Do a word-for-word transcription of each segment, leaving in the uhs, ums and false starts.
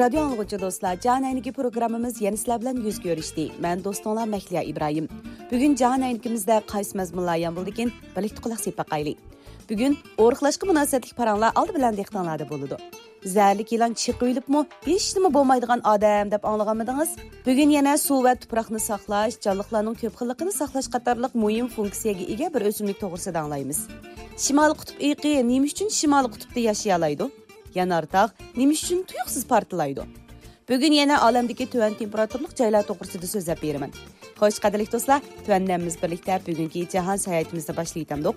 Radio anlıqçı dostlar, Cahan Ayniki programımız yeni sizler bilan yüz görüşdü. Ben dostunlar Mehliya İbrahim. Bugün Cahan Aynikimizde qaysi mazmunlar yan bo'ldikin, birlikte qulaq sepaqayli. Bugün o'riqlashqa munosabatlik paranlar aldı bilan dehqonlarda bo'ladi. Zərlik ilan chiqilibmi, hech nima bo'lmaydigan odam deb anglaganmidingiz? Bugün yana suv va tuproqni saqlash, jonliqlarning ko'p xilligini saqlash qatorliq muhim funksiyaga ega bir o'simlik to'g'risida anglaymiz. Shimoliy qutb iqi nima uchun Shimoliy qutbda yashay oladi? Yanardaq nima uchun tuyuqsiz portlaydi? Bugün yana olamdagi tuvan temperaturlik joylar to'g'risida so'zlab beraman. Xo'sh, qadrli do'stlar, tuvanlarimiz birlikda bugungi jahon sayohatimizni boshlaymiz.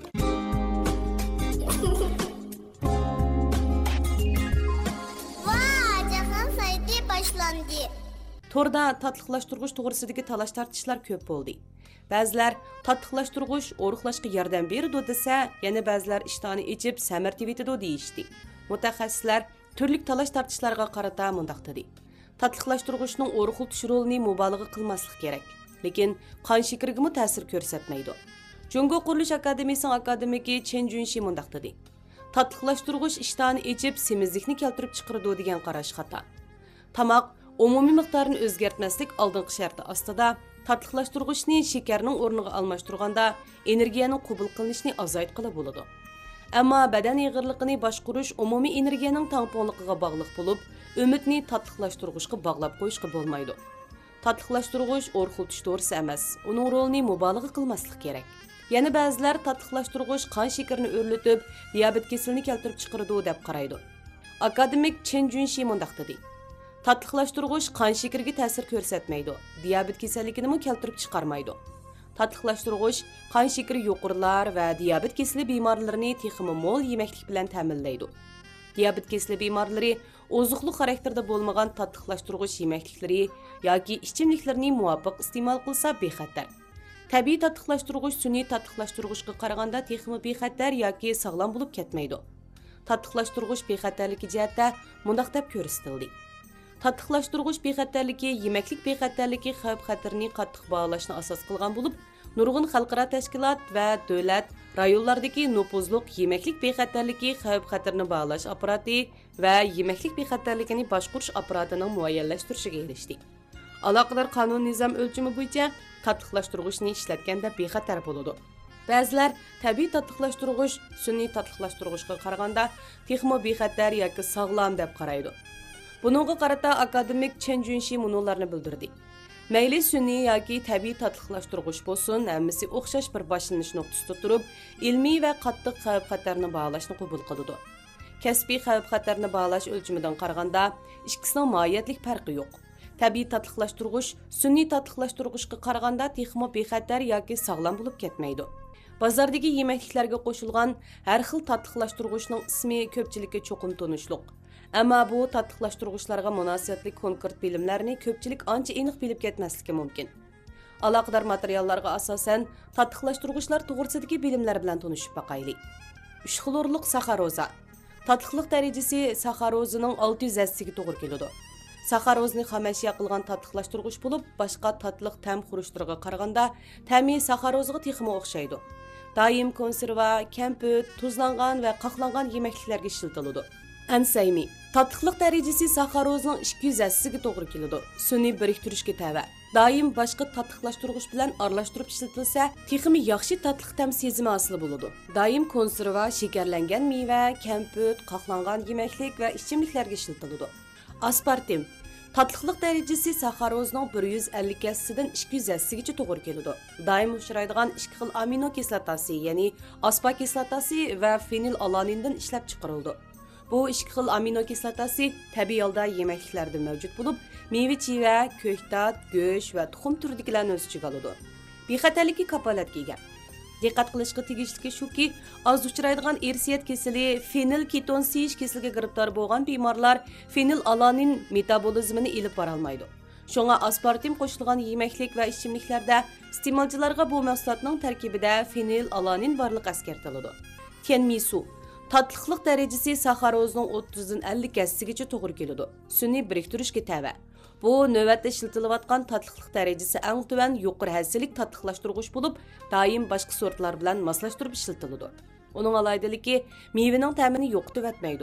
Torda tatlıqlaştırğuş toğrisidagi talash tartishlar ko'p bo'ldi. Ba'zilar tatlıqlaştırğuş o'riqlashga yordam beradi desa, yana ba'zilar ishtoni ichib samartivitidi deyishdi. Mutaxassislar turli talash tartishlarga qarata mundaq dedi. Tatlıqlaştırğuchning o'riqlatish rolini mubolag'a qilmaslik kerak, lekin qon shakariga ta'sir ko'rsatmaydi. Jungo Qurilish akademiyasining akademiki Chen Junshi mundaq dedi. Tatlıqlaştırğuch ishtoni ichib semizlikni keltirib chiqaradi degan qarash xato. Tamoq umumiy miqdorini o'zgartmaslik oldingi sharti ostida tatliqlashtirgichni shakarning o'rniga almashtirganda energiyaning qabul qilinishini azaytqili bo'ladi. Ammo badan yig'irligini boshqarish umumiy energiyaning tangpongligiga bog'liq bo'lib, umidni tatliqlashtirgichga bog'lab qo'yishga bo'lmaydi. Tatliqlashtirgich o'rxiltish to'g'risi emas, uning rolini mubolag'a qilmaslik kerak. Yana ba'zilar tatliqlashtirgich qon shakarini o'rlatib, diabet kasalini keltirib chiqaradi deb qaraydi. Akademik Chen Junshi mundaq dedi. Tatlıqlaştırğuch qon shakariga ta'sir ko'rsatmaydi, diabet kasalligini keltirib chiqarmaydi. Tatlıqlaştırğuch qon shakari yuqorilar va diabet kasali bemorlarini texmi mo'l yemaklik bilan ta'minlaydi. Diabet kasali bemorlari ozuqlik xarakterda bo'lmagan tatlıqlaştırğuch yemakliklari yoki ichimliklarni muvofiq iste'mol qilsa bexatar. Tabiiy tatlıqlaştırğuch sun'iy tatlıqlaştırğuchga qaraganda texmi bexatar yoki sog'lom bo'lib ketmaydi. Tatlıqlaştırğuch bexatarligi jihatda mundaq deb ko'rsatildi. Tatlıqlaştırğuch bexatarligi yemaklik bexatarligi xavf-xatarni qattiq бағалashni asos qilgan bo'lib, nurg'un xalqaro tashkilot va davlat rayonlardagi nupuzliq yemaklik bexatarligi xavf-xatarni бағалаш apparati va yemaklik bexatarligini boshqarish apparatining muayyanlashtirishiga erishdi. Aloqador qonun nizom o'lchami bo'yicha tatliqlashtirgichni ishlatganda bexatar bo'ladi. Ba'zilar tabiiy tatliqlashtirgich sun'iy tatliqlashtirgichga qaraganda texmo bexatar yoki sog'lom deb qaraydi. Bununğa qarata akademik Chen Junshi munolarni bildirdi. Mayli sun'iy yoki tabiiy tatliqlashtirgich bo'lsin, hammasi o'xshash bir boshlanish nuqtasida turib, ilmiy va qattiq xavf-xatarni бағалashni qabul qiladi. Kasbiy xavf-xatarni бағалаш o'lchamidan qaraganda ikkisining mohiyatlik farqi yo'q. Tabiiy tatliqlashtirgich sun'iy tatliqlashtirgichga qaraganda texmo bexatar yoki sog'lom bo'lib ketmaydi. Bozordagi yemakliklarga qo'shilgan har xil tatliqlashtirgichning ismi ko'pchilikka cho'qim tanishliq. Ammo bu tatliqlashtirgichlarga munosabatli konkret bilimlarni ko'pchilik ancha aniq bilib ketmasligi mumkin. Aloqador materiallarga asosan tatliqlashtirgichlar to'g'risidagi bilimlar bilan tanishib baqaylik. uch xlorliq saxaroza. Tatliqlik darajasi saxarozining olti yuz asiga to'g'ri keladi. Saxarozni xomashya qilgan tatliqlashtirgich bo'lib, boshqa tatliq ta'm xurishlarga qaraganda ta'mi saxarozga texmi o'xshaydi. Doim konserva, kamput, tuzlangan va qoqlangan yemakliklarga ishlatiladi. Ansaymi. Tatliqlik darajasi saxarozning ikki yuz asiga to'g'ri keladi. Sun'iy biriktirishga tava. Doim boshqa tatliqlashtirgich bilan aralashtirib ishlatilsa, texmi yaxshi tatliq ta'm sezimi hosil bo'ladi. Doim konserva, shakarlangan meva, kamput, qoqlangan yemaklik va ichimliklarga ishlatiladi. Aspartim. Tatliqlik darajasi saxarozning bir yuz ellik asidan ikki yuz asigacha to'g'ri keladi. Doim uchraydigan ikki xil amino kislotasi, ya'ni aspa kislotasi va fenil alanindan ishlab chiqarildi. Bu ikki xil amino kislotasi tabiiy holda yemakliklarda mavjud bo'lib, meva-cheva, ko'ktat, go'sht va tuxum turidagilarni o'z ichiga oladi. Bexatarlikka kapolatga ega. Diqqat qilishga tegishlisi shuki, oz uchraydigan irsiyat kasali fenil ketonsiyish kasaliga giribdor bo'lgan bemorlar fenil alanin metabolizmini ilib bora olmaydi. Shunga aspartim qo'shilgan yemaklik va ichimliklarda iste'molchilarga bu mahsulotning tarkibida fenil alanin borligi eskartiladi. Tenmisu. Tatliqlik darajasi saxarozning o'ttiz dan ellik asigacha to'g'ri keladi. Sun'iy biriktirishga tava. Bu navbatda ishlatilayotgan tatliqlik darajasi eng tuvan yuqori hassasilik tatliqlashtirgich bo'lib, doim boshqa sortlar bilan moslashtirib ishlatiladi. Uning alohidaligi mevaning ta'mini yo'qotib etmaydi.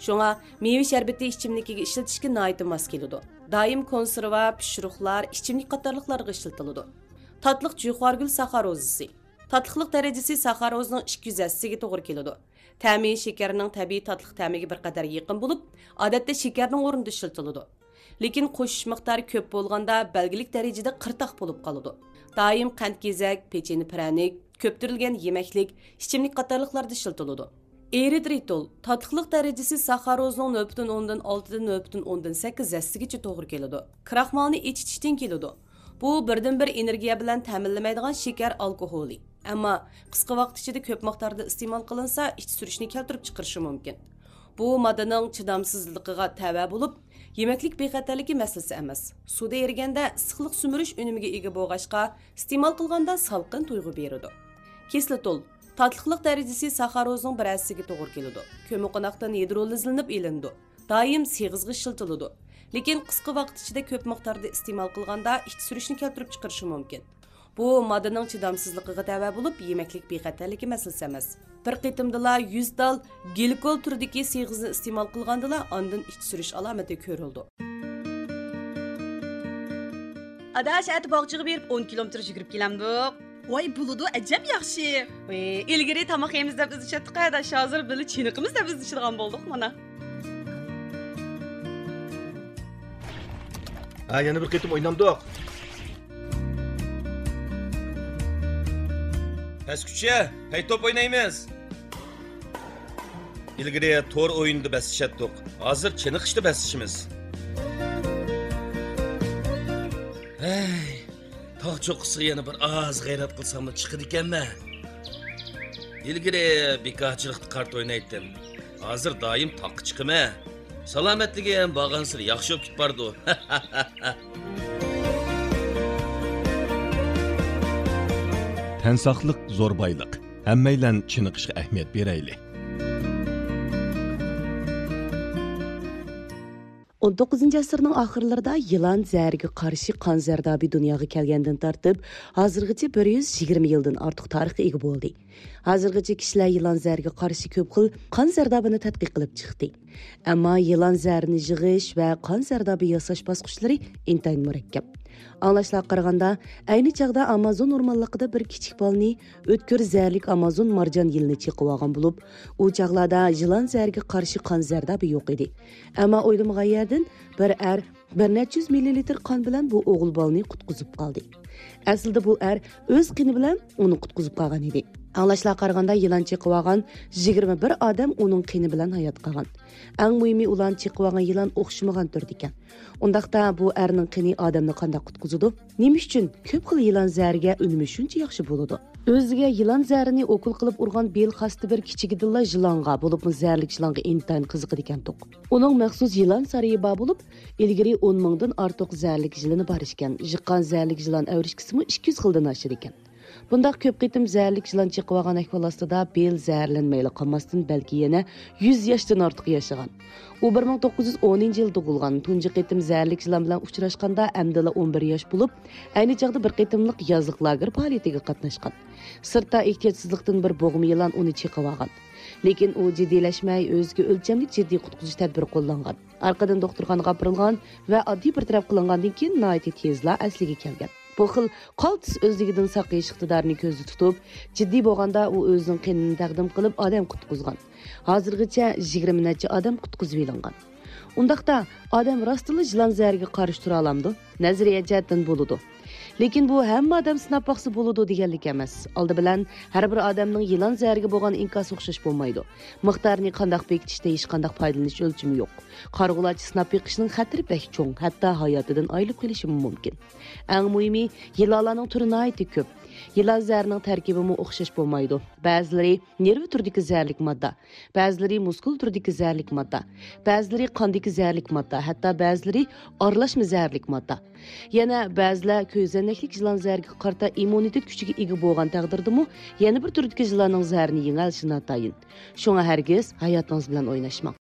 Şoňa meyve şerbeti içimlikiga işletişke naýaty mos kelidi. Daim konserva, pişiriqlar, içimlik qatarlıqlarga işletilidi. Tatlyk juxargül saxarozisi. Tatlıqlıq dərəcəsi saxarozning ikki yuz ga to'g'ri keladi. Ta'mi şekerning tabiiy tatliq ta'miga bir qadar yaqin bo'lib, odatda shekarning o'rnida ishlatiladi. Lekin qo'shish miqdori ko'p bo'lganda belgilik darajada qirtaq bo'lib qoladi. Doim qand kezak, pecheni pranik, ko'ptirilgan yemaklik, ichimlik qatorliqlarda ishlatiladi. Eritritol tatliqlik darajasi saxarozning nol butun o'ndan olti dan nol butun o'ndan sakkiz gacha to'g'ri keladi. Kraxmalni ichitishdan keladi. Bu birdan bir energiya bilan ta'minlamaydigan shakar alkoholi. Ammo qisqa vaqt ichida ko'p miqdorda iste'mol qilinsa, ich surishni keltirib chiqarishi mumkin. Bu moddaning chidamsizligiga tava bo'lib, yemaklik bexatarligi masalasi emas. Suvda eriganda issiqlik sumurish unimiga ega bo'lg'ashqa, iste'mol qilganda salqin tuyg'u beradi. Kislotol tatliqlik darajasi saxarozning bir ga to'g'ri keladi. Ko'miqonoqdan hidrolizlanib elindi. Doim seg'izg'i shiltiladi. Lekin qisqa vaqt ichida ko'p miqdorda iste'mol qilganda ich surishni keltirib chiqarishi mumkin. Bu moddaning chidamsizligiga tava bo'lib, yemaklik bexatarligi masalasi emas. Bir qitimdala yuz dal glikol turidagi seg'izni iste'mol qilgandala ondan ich surish alomati ko'rildi. Adash at bog'chiga berib o'n kilometr yugurib kelamdik. Voy buludu ajab yaxshi. Voy, ilgari tomoq yemiz deb biz ishatdik, adash hozir bili chiniqimiz deb biz ishadigan bo'ldik mana. Ha, yana bir qitim o'ynamdik. Pesküçe, hey top oynaymiz. İlgiri tor oyunda besişettik. Hazır çeniqişte besişimiz. Hey, tağ çoqusu yana bir az gayret qilsam da chiqadi ekanman. İlgiri bekahchilikda kart o'ynaydim. Hozir doim taqqa chiqaman. Salomatligi ham bag'ansir yaxshi o'tib bordi. Tensaqlıq zor baylıq. Həmməylə çiniqişə əhmiyyət berəyli. o'n to'qqizinchi asrning oxirlarida yılan zəhəriga qarşı qan zərdabi dunyoga kelgandan tortib, hozirgacha bir yuz yigirma yildan ortiq tarixga ega bo'ldi. Hozirgacha kishilar yılan zəhəriga qarşı ko'p xil qan zərdabini tadqiq qilib chiqdi. Ammo yılan zəhərini yig'ish va qan zərdabi yasash bosqichlari intayin murakkab. Anlaşılan qaraganda, ayni chaqda Amazon o'rmonligida bir kichik bolni o'tkir zərlik Amazon marjon yilini chiqib olgan bo'lib, u chaqlarda yılan zəhəriga qarshi qan zardabi yo'q edi. Ammo o'ylamagan yerdan bir er bir necha yuz millilitr qon bilan bu o'g'il bolni qutqizib qoldi. Aslida bu er o'z qini bilan uni qutqizib qolgan edi. Anlaşılan qaraganda yılan chiqib olgan yigirma bir odam uning qini bilan hayot qolgan. Eng muhimi ulan chiqib olgan yılan o'xshamagan turdi ekan. Undaqda bu erning qini odamni qanday qutqizadi? Nima uchun ko'p xil yılan zəhəriga unumi shuncha yaxshi bo'ladi? O'ziga yılan zəhərini okul qilib urgan bel xasti bir kichigidilla yılanga bo'lib, zəhərlik yılanga intayin qiziqadi ekan to'q. Uning maxsus yılan sarayı bor bo'lib, ilgari o'n mingdan ortiq zəhərlik yılani bor ekan. Jiqqan zəhərlik yılan avrish qismi ikki yuz xildan oshar ekan. Bundaq ko'p qitim zəhərlik yılan chiqib olgan ahvol ostida bel zəhərlənməyli qolmasdan balki yana yuz yoshdan ortiq yashagan. U bir ming to'qqiz yuz o'ninchi yil tug'ilgan. Tunji qitim zəhərlik yılan bilan uchrashganda amdila o'n bir yosh bo'lib, ayni chaqda bir qitimliq yozliq lager faoliyatiga qatnashgan. Sirtda ehtiyotsizlikdan bir bo'g'ma yılan uni chiqib olgan. Lekin u jiddiylashmay o'ziga o'lchamli jiddiy qutqizish tadbiri qo'llangan. Arqadan doktorxonaga gapirilgan va oddiy bir taraf qilingandan keyin nihoyat tezla asliga kelgan. Bu xil qaltis o'zligidan saqlash iqtidorini ko'zda tutib, jiddiy bo'lganda u o'zining qinini taqdim qilib odam qutqizgan. Hozirgacha yigirma necha odam qutqizib olingan. Undaqda odam rostila yılan zəhəriga qarshi tura olamdi? Nazariya jihatdan bo'ladi. Lekin bu hamma odam sinab baqsa bo'ladi deganlik emas. Oldi bilan har bir odamning yılan zəhəriga bo'lgan inkosi o'xshash bo'lmaydi. Miqdorini qanday bekitishda hech qanday foydalanish o'lchami yo'q. Qarg'ulachi sinab beqishning xatiri pek cho'ng, hatto hayotidan ayrilib qolishi mumkin. Eng muhimi, yılanlarning turi nihoyat ko'p. Yılan zəhərining tarkibimi o'xshash bo'lmaydi. Ba'zilari nerv turidagi zəhərlik modda, ba'zilari muskul turidagi zəhərlik modda, ba'zilari qondagi zəhərlik modda, hatto ba'zilari aralashma zəhərlik modda. Yana ba'zilar ko'zanaklik yılan zəhəriga qarta immunitet kuchiga ega bo'lgan taqdirdami, yana bir turdagi yılanning zəhərini yengilishi notayin. Shunga hargiz hayotingiz bilan o'ynashmang.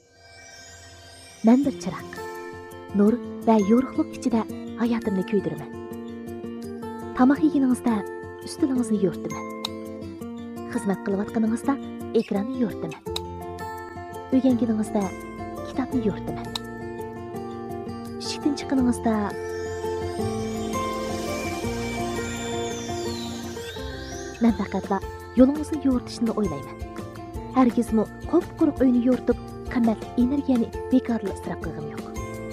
Men bir chiroq, nur va yorug'lik ichida hayotimni kuydiraman. Tamoq yeganingizda ustilingizni yo'rtaman. Xizmat qilayotganingizda ekranni yo'rtaman. Öğrengeningizde kitapni yo'ritaman. Ishikdan chiqqaningizda men faqatla yo'lingizni yo'ritishni o'ylayman. Hargizmi qop-quruq uyni yo'ritib, qimmatli energiyani bekorli isrof qilgim yo'q.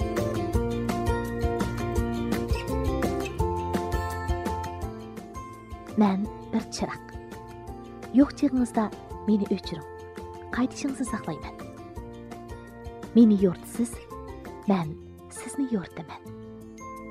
Men bir chiroq. Yo'q chig'ingizda meni o'chiring. Qaytishingizni saqlayman. Meni yo'rtisiz, men sizni yo'rtaman.